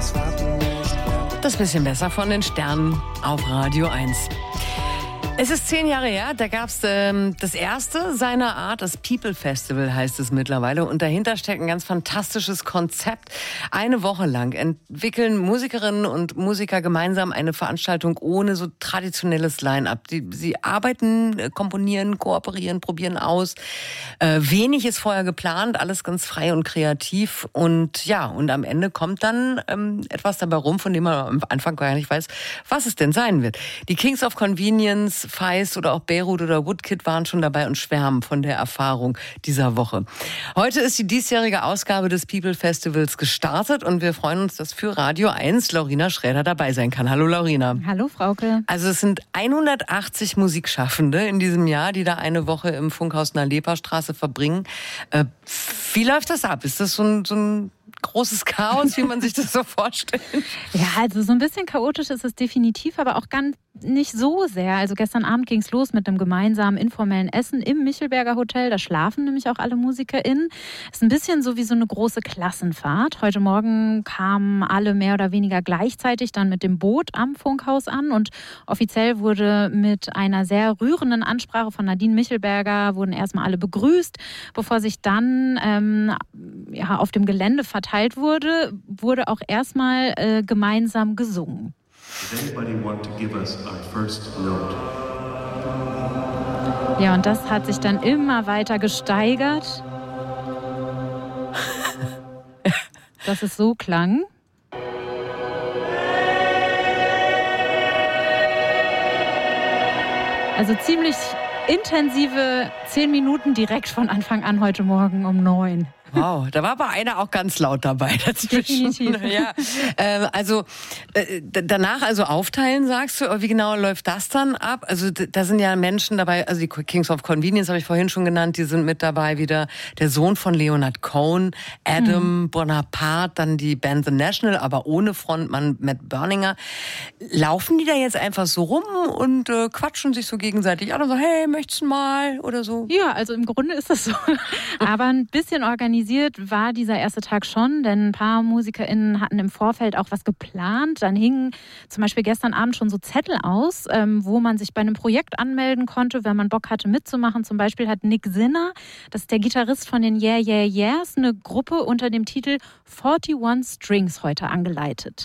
Das bisschen besser von den Sternen auf Radio 1. Es ist 10 Jahre her, da gab es das erste seiner Art, das People Festival heißt es mittlerweile. Und dahinter steckt ein ganz fantastisches Konzept. Eine Woche lang entwickeln Musikerinnen und Musiker gemeinsam eine Veranstaltung ohne so traditionelles Line-up. Sie arbeiten, komponieren, kooperieren, probieren aus. Wenig ist vorher geplant, alles ganz frei und kreativ. Und ja, und am Ende kommt dann etwas dabei rum, von dem man am Anfang gar nicht weiß, was es denn sein wird. Die Kings of Convenience, Feist oder auch Beirut oder Woodkid waren schon dabei und schwärmen von der Erfahrung dieser Woche. Heute ist die diesjährige Ausgabe des People Festivals gestartet und wir freuen uns, dass für Radio 1 Laurina Schräder dabei sein kann. Hallo Laurina. Hallo Frauke. Also es sind 180 Musikschaffende in diesem Jahr, die da eine Woche im Funkhaus in der Leperstraße verbringen. Wie läuft das ab? Ist das so ein großes Chaos, wie man sich das so vorstellt? Ja, also so ein bisschen chaotisch ist es definitiv, aber auch ganz nicht so sehr. Also gestern Abend ging es los mit einem gemeinsamen informellen Essen im Michelberger Hotel. Da schlafen nämlich auch alle MusikerInnen. Ist ein bisschen so wie so eine große Klassenfahrt. Heute Morgen kamen alle mehr oder weniger gleichzeitig dann mit dem Boot am Funkhaus an und offiziell wurde mit einer sehr rührenden Ansprache von Nadine Michelberger wurden erstmal alle begrüßt, bevor sich dann auf dem Gelände verteilt wurde auch erstmal gemeinsam gesungen. Ja, und das hat sich dann immer weiter gesteigert, dass es so klang. Also ziemlich intensive 10 Minuten direkt von Anfang an heute Morgen um 9. Wow, da war aber einer auch ganz laut dabei. Definitiv. Ja, danach aufteilen, sagst du, aber wie genau läuft das dann ab? Also da sind ja Menschen dabei, also die Kings of Convenience habe ich vorhin schon genannt, die sind mit dabei wieder. Der Sohn von Leonard Cohen, Adam Bonaparte, dann die Band The National, aber ohne Frontmann Matt Berninger. Laufen die da jetzt einfach so rum und quatschen sich so gegenseitig an und so, hey, möchtest du mal oder so? Ja, also im Grunde ist das so. Aber ein bisschen organisiert war dieser erste Tag schon, denn ein paar MusikerInnen hatten im Vorfeld auch was geplant. Dann hingen zum Beispiel gestern Abend schon so Zettel aus, wo man sich bei einem Projekt anmelden konnte, wenn man Bock hatte mitzumachen. Zum Beispiel hat Nick Sinner, das ist der Gitarrist von den Yeah Yeah Yeahs, eine Gruppe unter dem Titel 41 Strings heute angeleitet.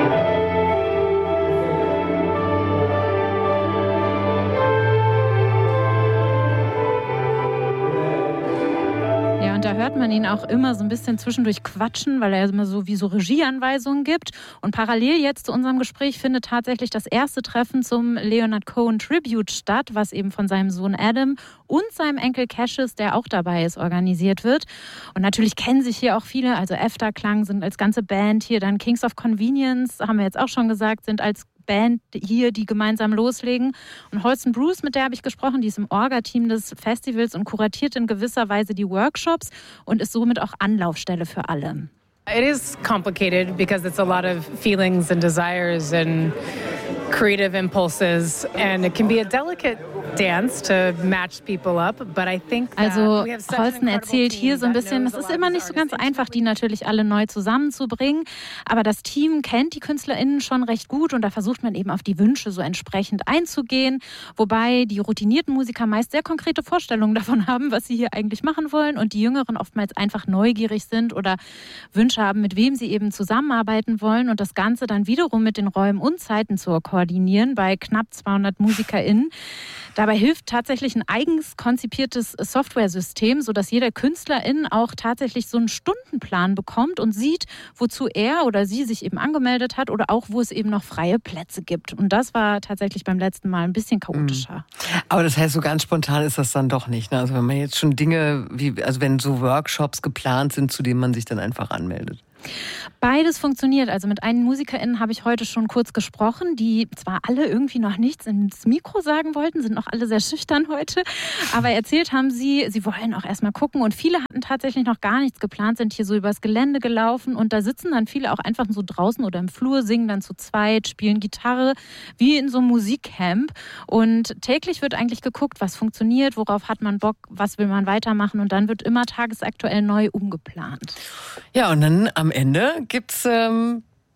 Ja, und da hört man ihn auch immer so ein bisschen zwischendurch quatschen, weil er immer so wie so Regieanweisungen gibt. Und parallel jetzt zu unserem Gespräch findet tatsächlich das erste Treffen zum Leonard Cohen Tribute statt, was eben von seinem Sohn Adam und seinem Enkel Cassius, der auch dabei ist, organisiert wird. Und natürlich kennen sich hier auch viele, also Efterklang sind als ganze Band hier, dann Kings of Convenience, haben wir jetzt auch schon gesagt, sind als Band hier, die gemeinsam loslegen. Und Holston Bruce, mit der habe ich gesprochen, die ist im Orga-Team des Festivals und kuratiert in gewisser Weise die Workshops und ist somit auch Anlaufstelle für alle. It is complicated because it's a lot of feelings and desires and creative impulses, and it can be a delicate dance to match people up, but I think that also we have such Holston erzählt hier so ein bisschen, es ist immer nicht so ganz einfach, die natürlich alle neu zusammenzubringen, aber das Team kennt die KünstlerInnen schon recht gut und da versucht man eben auf die Wünsche so entsprechend einzugehen, wobei die routinierten Musiker meist sehr konkrete Vorstellungen davon haben, was sie hier eigentlich machen wollen und die Jüngeren oftmals einfach neugierig sind oder Wünsche haben, mit wem sie eben zusammenarbeiten wollen und das Ganze dann wiederum mit den Räumen und Zeiten zu koordinieren bei knapp 200 MusikerInnen. Dabei hilft tatsächlich ein eigens konzipiertes Softwaresystem, sodass jeder KünstlerIn auch tatsächlich so einen Stundenplan bekommt und sieht, wozu er oder sie sich eben angemeldet hat oder auch, wo es eben noch freie Plätze gibt. Und das war tatsächlich beim letzten Mal ein bisschen chaotischer. Aber das heißt, so ganz spontan ist das dann doch nicht, ne? Also wenn man jetzt schon Dinge, also wenn so Workshops geplant sind, zu denen man sich dann einfach anmeldet. Beides funktioniert. Also mit einigen MusikerInnen habe ich heute schon kurz gesprochen, die zwar alle irgendwie noch nichts ins Mikro sagen wollten, sind noch alle sehr schüchtern heute, aber erzählt haben sie wollen auch erstmal gucken und viele hatten tatsächlich noch gar nichts geplant, sind hier so übers Gelände gelaufen und da sitzen dann viele auch einfach so draußen oder im Flur, singen dann zu zweit, spielen Gitarre, wie in so einem Musikcamp und täglich wird eigentlich geguckt, was funktioniert, worauf hat man Bock, was will man weitermachen und dann wird immer tagesaktuell neu umgeplant. Ja, und dann am Ende gibt's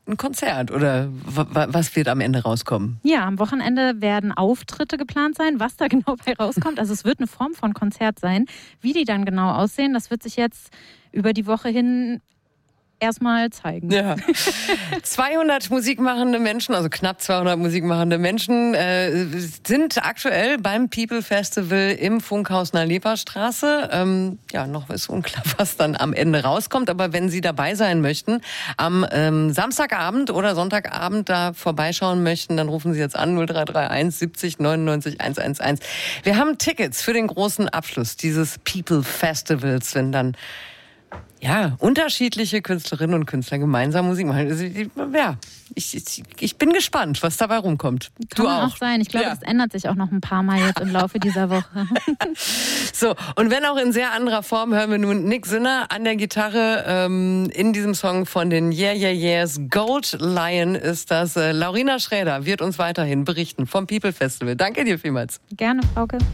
ein Konzert oder was wird am Ende rauskommen? Ja, am Wochenende werden Auftritte geplant sein. Was da genau bei rauskommt, also es wird eine Form von Konzert sein. Wie die dann genau aussehen, das wird sich jetzt über die Woche hin erstmal zeigen. Ja. 200 musikmachende Menschen, also knapp 200 musikmachende Menschen sind aktuell beim People Festival im Funkhaus Nalepa-Straße. Noch ist unklar, was dann am Ende rauskommt. Aber wenn Sie dabei sein möchten, am Samstagabend oder Sonntagabend da vorbeischauen möchten, dann rufen Sie jetzt an 0331 70 99 111. Wir haben Tickets für den großen Abschluss dieses People Festivals, wenn dann unterschiedliche Künstlerinnen und Künstler gemeinsam Musik machen. Also, ich bin gespannt, was dabei rumkommt. Kann auch sein. Ich glaube, das ändert sich auch noch ein paar Mal jetzt im Laufe dieser Woche. So, und wenn auch in sehr anderer Form, hören wir nun Nick Sinner an der Gitarre in diesem Song von den Yeah Yeah Yeahs. Gold Lion ist das. Laurina Schräder wird uns weiterhin berichten vom People Festival. Danke dir vielmals. Gerne, Frauke.